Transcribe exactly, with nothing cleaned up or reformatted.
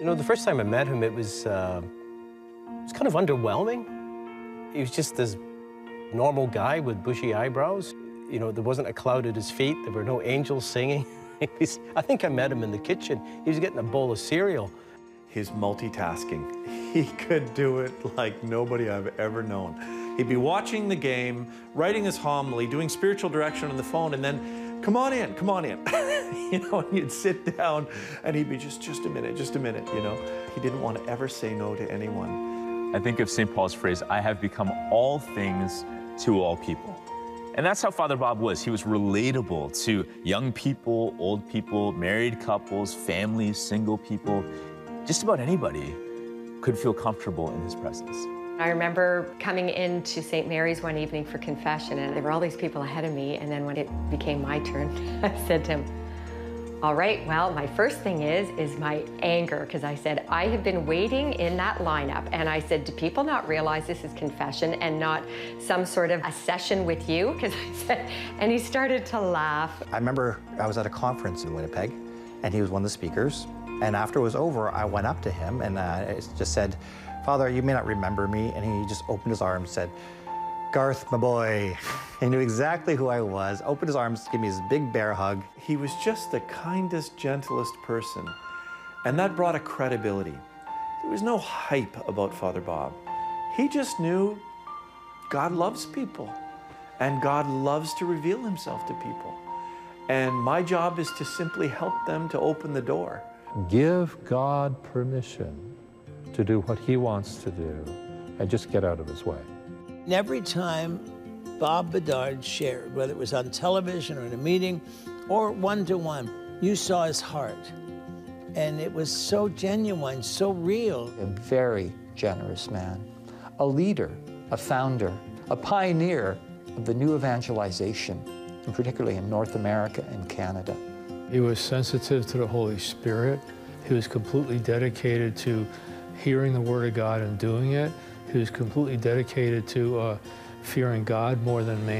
You know, the first time I met him, it was, uh, it was kind of underwhelming. He was just this normal guy with bushy eyebrows. You know, there wasn't a cloud at his feet. There were no angels singing. was, I think I met him in the kitchen. He was getting a bowl of cereal. His multitasking, he could do it like nobody I've ever known. He'd be watching the game, writing his homily, doing spiritual direction on the phone, and then, come on in, come on in. You know, and you'd sit down, and he'd be just, just a minute, just a minute, you know. He didn't want to ever say no to anyone. I think of Saint Paul's phrase, I have become all things to all people. And that's how Father Bob was. He was relatable to young people, old people, married couples, families, single people. Just about anybody could feel comfortable in his presence. I remember coming into Saint Mary's one evening for confession, and there were all these people ahead of me, and then when it became my turn, I said to him, all right, well, my first thing is, is my anger, because I said, I have been waiting in that lineup, and I said, do people not realize this is confession and not some sort of a session with you? Because I said, and he started to laugh. I remember I was at a conference in Winnipeg, and he was one of the speakers, and after it was over, I went up to him and uh, just said, Father, you may not remember me, and he just opened his arms and said, Garth, my boy. He knew exactly who I was, opened his arms, gave me his big bear hug. He was just the kindest, gentlest person, and that brought a credibility. There was no hype about Father Bob. He just knew God loves people, and God loves to reveal himself to people. And my job is to simply help them to open the door. Give God permission to do what he wants to do, and just get out of his way. And every time Bob Bedard shared, whether it was on television or in a meeting or one-to-one, you saw his heart. And it was so genuine, so real. A very generous man, a leader, a founder, a pioneer of the new evangelization, and particularly in North America and Canada. He was sensitive to the Holy Spirit. He was completely dedicated to hearing the Word of God and doing it. He was completely dedicated to uh, fearing God more than man.